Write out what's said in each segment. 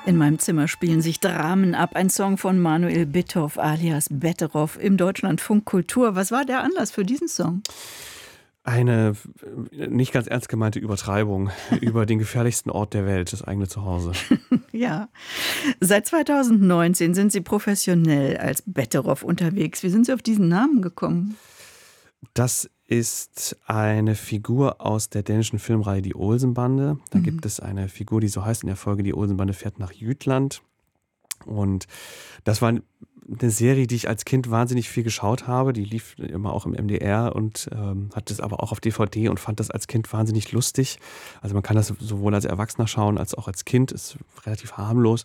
In meinem Zimmer spielen sich Dramen ab. Ein Song von Manuel Bittoff alias Betteroff im Deutschlandfunk Kultur. Was war der Anlass für diesen Song? Eine nicht ganz ernst gemeinte Übertreibung über den gefährlichsten Ort der Welt, das eigene Zuhause. Ja. Seit 2019 sind Sie professionell als Betteroff unterwegs. Wie sind Sie auf diesen Namen gekommen? Das ist eine Figur aus der dänischen Filmreihe Die Olsenbande. Da gibt es eine Figur, die so heißt in der Folge, die Olsenbande fährt nach Jütland. Und das war eine Serie, die ich als Kind wahnsinnig viel geschaut habe. Die lief immer auch im MDR und hatte es aber auch auf DVD und fand das als Kind wahnsinnig lustig. Also man kann das sowohl als Erwachsener schauen als auch als Kind. Ist relativ harmlos.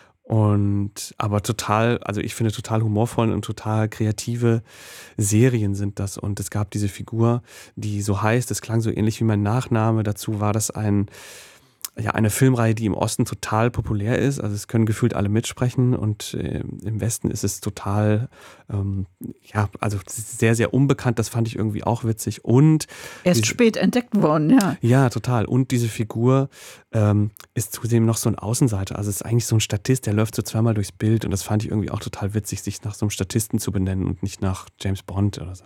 Aber total, also ich finde total humorvoll und total kreative Serien sind das. Und es gab diese Figur, die so heißt, es klang so ähnlich wie mein Nachname. Dazu war das eine Filmreihe, die im Osten total populär ist. Also es können gefühlt alle mitsprechen und im Westen ist es total, also sehr, sehr unbekannt. Das fand ich irgendwie auch witzig. Und erst spät entdeckt worden, ja. Ja, total. Und diese Figur ist zudem noch so ein Außenseiter. Also es ist eigentlich so ein Statist, der läuft so zweimal durchs Bild und das fand ich irgendwie auch total witzig, sich nach so einem Statisten zu benennen und nicht nach James Bond oder so.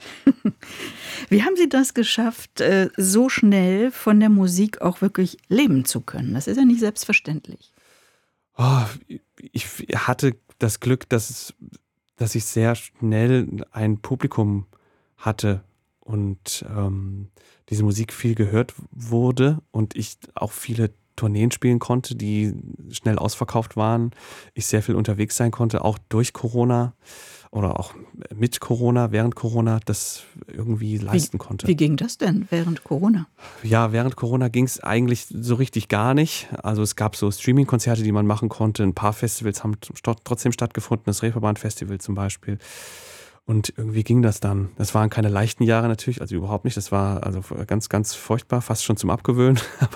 Wie haben Sie das geschafft, so schnell von der Musik auch wirklich leben zu können? Das ist ja nicht selbstverständlich. Oh, ich hatte das Glück, dass ich sehr schnell ein Publikum hatte und diese Musik viel gehört wurde und ich auch viele Tourneen spielen konnte, die schnell ausverkauft waren. Ich sehr viel unterwegs sein konnte, auch durch Corona oder auch mit Corona, während Corona, das irgendwie leisten konnte. Wie ging das denn während Corona? Ja, während Corona ging es eigentlich so richtig gar nicht. Also es gab so Streaming-Konzerte, die man machen konnte. Ein paar Festivals haben trotzdem stattgefunden, das Reeperbahn-Festival zum Beispiel. Und irgendwie ging das dann. Das waren keine leichten Jahre natürlich, also überhaupt nicht. Das war also ganz, ganz furchtbar, fast schon zum Abgewöhnen.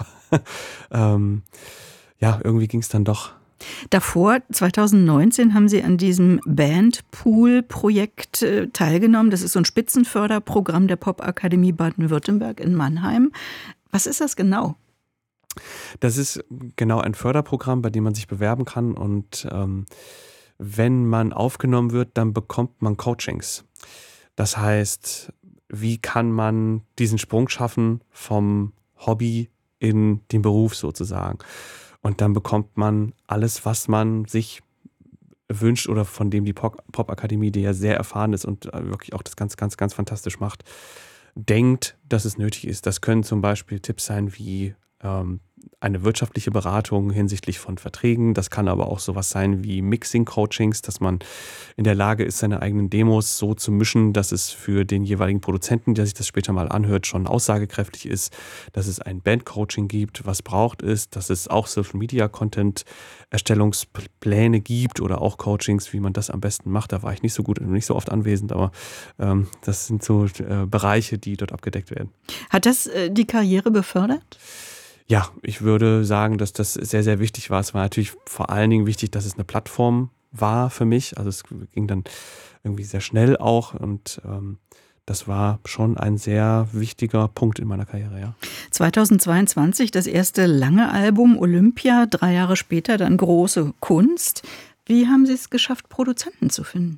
Aber irgendwie ging es dann doch. Davor, 2019, haben Sie an diesem Bandpool-Projekt teilgenommen. Das ist so ein Spitzenförderprogramm der Popakademie Baden-Württemberg in Mannheim. Was ist das genau? Das ist genau ein Förderprogramm, bei dem man sich bewerben kann. Und wenn man aufgenommen wird, dann bekommt man Coachings. Das heißt, wie kann man diesen Sprung schaffen vom Hobby in den Beruf sozusagen? Und dann bekommt man alles, was man sich wünscht oder von dem die Popakademie, die ja sehr erfahren ist und wirklich auch das ganz, ganz, ganz fantastisch macht, denkt, dass es nötig ist. Das können zum Beispiel Tipps sein wie eine wirtschaftliche Beratung hinsichtlich von Verträgen. Das kann aber auch sowas sein wie Mixing-Coachings, dass man in der Lage ist, seine eigenen Demos so zu mischen, dass es für den jeweiligen Produzenten, der sich das später mal anhört, schon aussagekräftig ist, dass es ein Band-Coaching gibt. Was braucht es, dass es auch Social-Media-Content-Erstellungspläne gibt oder auch Coachings, wie man das am besten macht. Da war ich nicht so gut und nicht so oft anwesend, aber das sind so Bereiche, die dort abgedeckt werden. Hat das die Karriere befördert? Ja, ich würde sagen, dass das sehr, sehr wichtig war. Es war natürlich vor allen Dingen wichtig, dass es eine Plattform war für mich. Also es ging dann irgendwie sehr schnell auch und das war schon ein sehr wichtiger Punkt in meiner Karriere, ja. 2022 das erste lange Album Olympia, 3 Jahre später dann Große Kunst. Wie haben Sie es geschafft, Produzenten zu finden?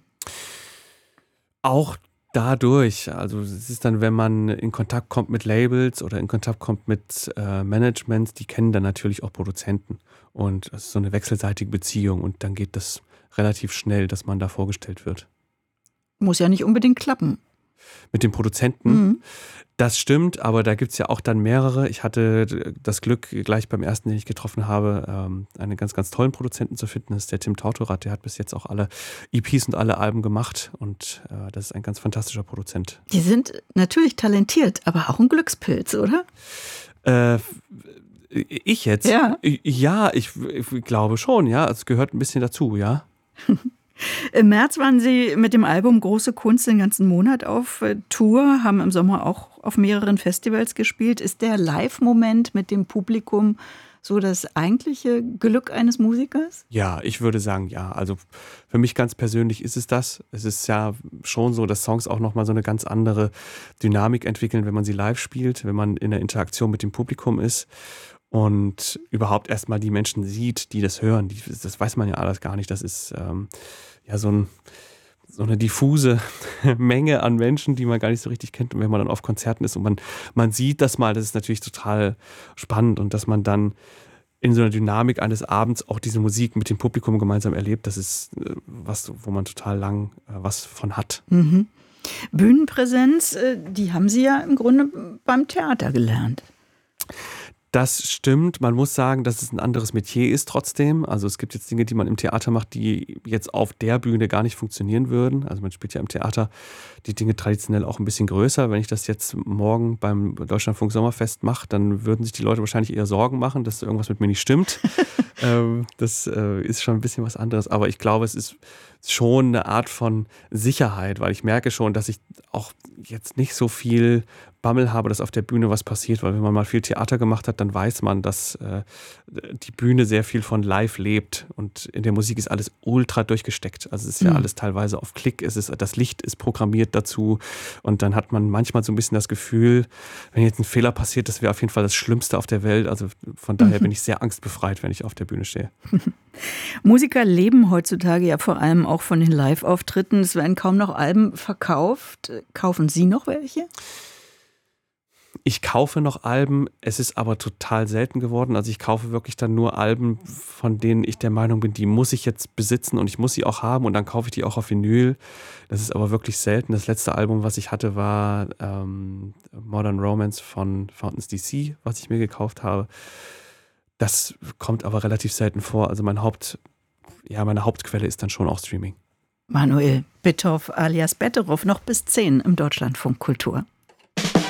Auch dadurch, also es ist dann, wenn man in Kontakt kommt mit Labels oder in Kontakt kommt mit Managements, die kennen dann natürlich auch Produzenten und es ist so eine wechselseitige Beziehung und dann geht das relativ schnell, dass man da vorgestellt wird. Muss ja nicht unbedingt klappen. Mit dem Produzenten, das stimmt, aber da gibt es ja auch dann mehrere. Ich hatte das Glück, gleich beim ersten, den ich getroffen habe, einen ganz, ganz tollen Produzenten zu finden. Das ist der Tim Tautorat, der hat bis jetzt auch alle EPs und alle Alben gemacht und das ist ein ganz fantastischer Produzent. Die sind natürlich talentiert, aber auch ein Glückspilz, oder? Ich jetzt? Ja. Ja, ich glaube schon, ja. Es gehört ein bisschen dazu, ja. Im März waren Sie mit dem Album Große Kunst den ganzen Monat auf Tour, haben im Sommer auch auf mehreren Festivals gespielt. Ist der Live-Moment mit dem Publikum so das eigentliche Glück eines Musikers? Ja, ich würde sagen, ja. Also für mich ganz persönlich ist es das. Es ist ja schon so, dass Songs auch nochmal so eine ganz andere Dynamik entwickeln, wenn man sie live spielt, wenn man in der Interaktion mit dem Publikum ist. und überhaupt erstmal die Menschen sieht, die das hören. Das weiß man ja alles gar nicht. Das ist so eine diffuse Menge an Menschen, die man gar nicht so richtig kennt. Und wenn man dann auf Konzerten ist und man sieht das mal, das ist natürlich total spannend. Und dass man dann in so einer Dynamik eines Abends auch diese Musik mit dem Publikum gemeinsam erlebt, das ist was, wo man total lang was von hat. Mhm. Bühnenpräsenz, die haben Sie ja im Grunde beim Theater gelernt. Das stimmt. Man muss sagen, dass es ein anderes Metier ist trotzdem. Also es gibt jetzt Dinge, die man im Theater macht, die jetzt auf der Bühne gar nicht funktionieren würden. Also man spielt ja im Theater die Dinge traditionell auch ein bisschen größer. Wenn ich das jetzt morgen beim Deutschlandfunk Sommerfest mache, dann würden sich die Leute wahrscheinlich eher Sorgen machen, dass irgendwas mit mir nicht stimmt. Das ist schon ein bisschen was anderes. Aber ich glaube, es ist schon eine Art von Sicherheit, weil ich merke schon, dass ich auch jetzt nicht so viel Bammel habe, dass auf der Bühne was passiert, weil wenn man mal viel Theater gemacht hat, dann weiß man, dass die Bühne sehr viel von live lebt und in der Musik ist alles ultra durchgesteckt. Also es ist ja alles teilweise auf Klick, das Licht ist programmiert dazu und dann hat man manchmal so ein bisschen das Gefühl, wenn jetzt ein Fehler passiert, das wäre auf jeden Fall das Schlimmste auf der Welt. Also von daher bin ich sehr angstbefreit, wenn ich auf der Bühne stehe. Musiker leben heutzutage ja vor allem auch von den Live-Auftritten. Es werden kaum noch Alben verkauft. Kaufen Sie noch welche? Ich kaufe noch Alben, es ist aber total selten geworden. Also ich kaufe wirklich dann nur Alben, von denen ich der Meinung bin, die muss ich jetzt besitzen und ich muss sie auch haben und dann kaufe ich die auch auf Vinyl. Das ist aber wirklich selten. Das letzte Album, was ich hatte, war Modern Romance von Fountains DC, was ich mir gekauft habe. Das kommt aber relativ selten vor. Also meine Hauptquelle ist dann schon auch Streaming. Manuel Bithoff alias Betteroff, noch bis 10 im Deutschlandfunk Kultur.